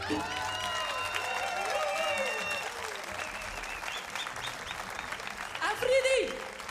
Afridi!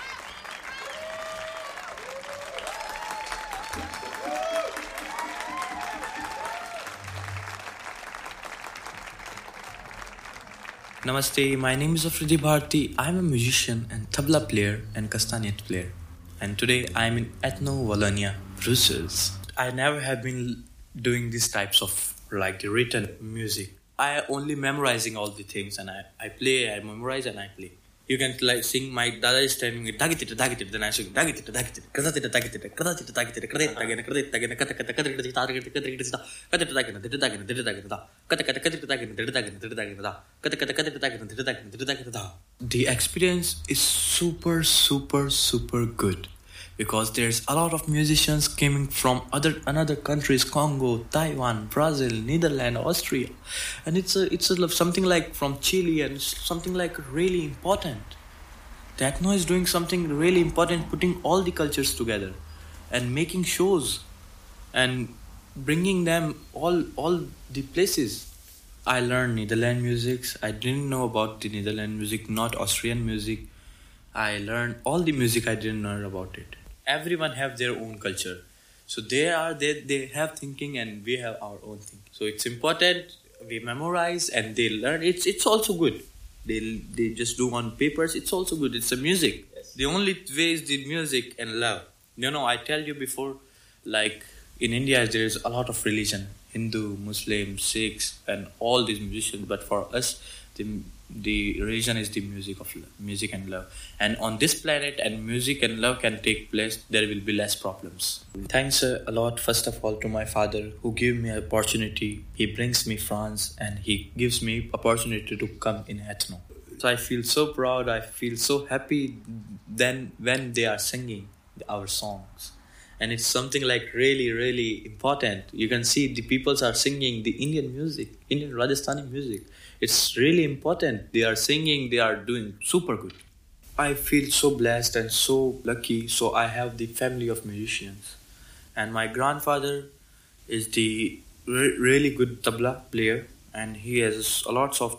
Namaste, my name is Afridi Bharti. I'm a musician and tabla player and castanet player. And today I'm in Ethno Wallonia, Brussels. I never have been doing these types of like the written music. I only memorizing all the things and I play, I memorize and I play. You can like sing. My dada is telling me dagitita dagitita. Then I sing dagitita dagitita. Kraditita dagitita. Kraditita dagitita. Kraditita dagitita. Kraditita dagitita. Kraditita dagitita. Kraditita dagitita. Kraditita dagitita. Kraditita dagitita. Kraditita dagitita. Kraditita dagitita. The experience is super good because there's a lot of musicians coming from another countries, Congo, Taiwan, Brazil, Netherlands, Austria, and it's something like from Chile and something like really important. Techno is doing something really important, putting all the cultures together and making shows and bringing them all the places. I learned Netherlands music. I didn't know about the Netherlands music, not Austrian music. I learned all the music. I didn't know about it. Everyone have their own culture, so they have thinking and we have our own thing. So it's important we memorize and they learn. It's also good. They just do on papers. It's also good. It's a music. Yes. The only way is the music and love. I tell you before, like in India there is a lot of religion, Hindu, Muslim, Sikhs, and all these musicians. But for us, the religion is the music and love. And on this planet, and music and love can take place, there will be less problems. Thanks a lot, first of all, to my father who gave me an opportunity. He brings me France and he gives me opportunity to come in Ethno. So I feel so proud. I feel so happy then when they are singing our songs. And it's something like really important. You can see the peoples are singing the Indian music, Indian Rajasthani music. It's really important. They are singing, they are doing super good. I feel so blessed and so lucky. So I have the family of musicians. And my grandfather is the really good tabla player. And he has a lots of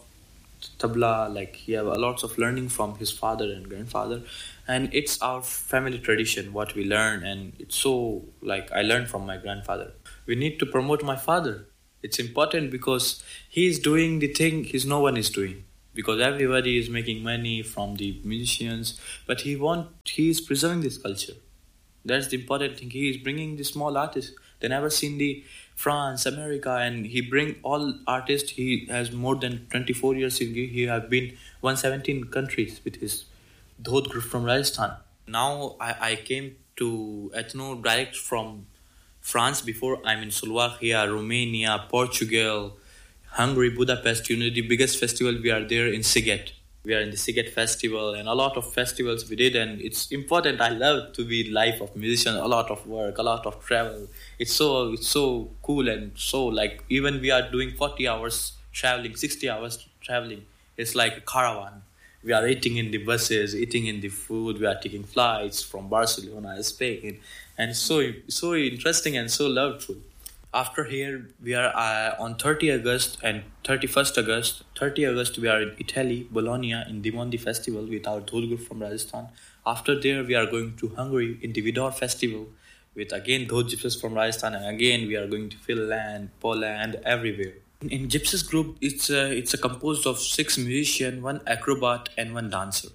tabla, like he have a lots of learning from his father and grandfather. And it's our family tradition, what we learn. And it's so, like, I learned from my grandfather. We need to promote my father. It's important because he is doing the thing no one is doing. Because everybody is making money from the musicians. But he is preserving this culture. That's the important thing. He is bringing the small artists. They never seen the France, America, and he bring all artists. He has more than 24 years. He have been 117 countries with his Dhod group from Rajasthan. Now I came to Ethno direct from France. Before I'm in Slovakia, Romania, Portugal, Hungary, Budapest. The biggest festival we are there in Sziget. We are in the Sziget festival and a lot of festivals we did, and it's important. I love to be life of musician. A lot of work, a lot of travel. It's so cool and so like even we are doing 40 hours traveling, 60 hours traveling. It's like a caravan. We are eating in the buses, eating in the food. We are taking flights from Barcelona, Spain, and so interesting and so loveful. After here, we are on 30 August and 31st August. 30 August, we are in Italy, Bologna, in Dimondi Festival with our Dhol group from Rajasthan. After there, we are going to Hungary in the Vidor Festival with again Dhol gypsies from Rajasthan, and again we are going to Finland, Poland, everywhere. In Gypsies group, it's a composed of 6 musicians, 1 acrobat and 1 dancer.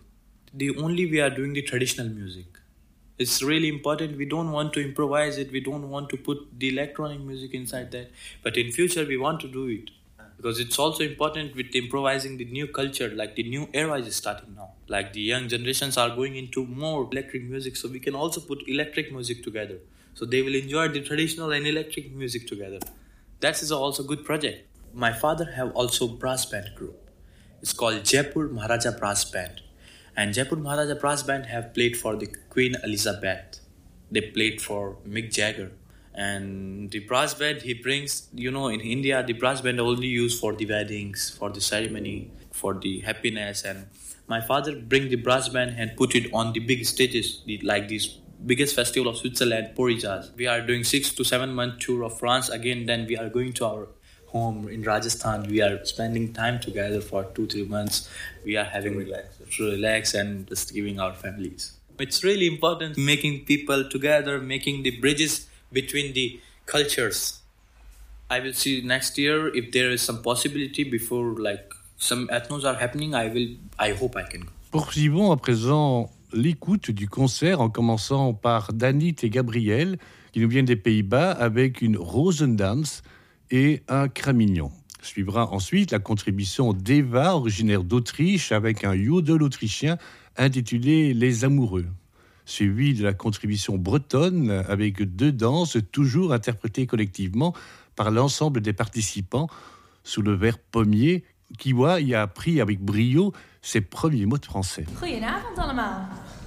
We are doing the traditional music. It's really important. We don't want to improvise it. We don't want to put the electronic music inside that. But in future, we want to do it. Because it's also important with improvising the new culture, like the new era is starting now. Like the young generations are going into more electric music, so we can also put electric music together. So they will enjoy the traditional and electric music together. That is also a good project. My father have also brass band group. It's called Jaipur Maharaja Brass Band. And Jaipur Maharaja Brass Band have played for the Queen Elizabeth. They played for Mick Jagger. And the brass band he brings, in India, the brass band only used for the weddings, for the ceremony, for the happiness. And my father bring the brass band and put it on the big stages, like this biggest festival of Switzerland, Pori Jazz. We are doing 6 to 7 month tour of France again. Then we are going to our home in Rajasthan. We are spending time together for 2-3 months. We are having to relax and just giving our families. It's really important making people together, making the bridges between the cultures. I will see next year if there is some possibility before like some ethnos are happening. I hope I can go. Poursuivons à présent l'écoute du concert en commençant par Danit et Gabriel qui nous viennent des Pays-Bas avec une Rosendans et un Cramignon. Suivra ensuite la contribution d'Eva, originaire d'Autriche, avec un yodel autrichien intitulé Les Amoureux. Suivi de la contribution bretonne avec 2 danses toujours interprétées collectivement par l'ensemble des participants sous le verbe pommier. Kiwa y a appris avec brio ses premiers mots de français. Goedenavond allemaal.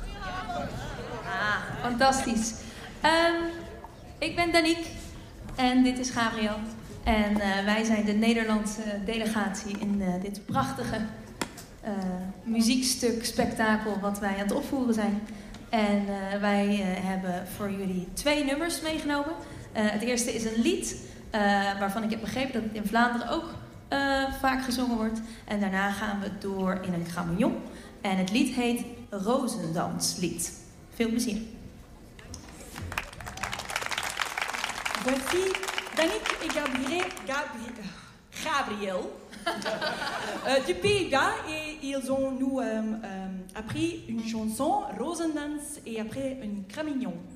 Fantastisch. Ik ben Danique en dit is Gabriel. En wij zijn de Nederlandse delegatie in dit prachtige muziekstuk, spektakel wat wij aan het opvoeren zijn. En wij hebben voor jullie 2 nummers meegenomen. Het eerste is een lied waarvan ik heb begrepen dat het in Vlaanderen ook vaak gezongen wordt. En daarna gaan we door in een cramignon. En het lied heet Rozendanslied. Veel plezier. Voici Danique et Gabriel du Pays-Bas et ils ont nous appris une chanson, Rosendans, et après une cramignon.